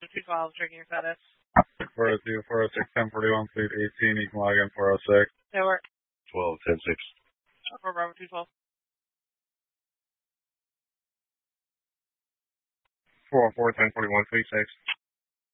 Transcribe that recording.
212, drinking your status. 402, 406, 1041, fleet 18, you can log in 406. They work. 12, 10, 6. For Bravo 212. 404, 1041, fleet 6.